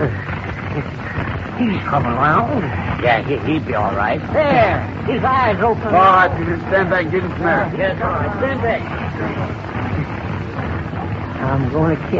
He's coming around. Yeah, he'd be all right. There. His eyes open. All right, you can stand back and give him some air. Yes, all right. Stand back. I'm going to kill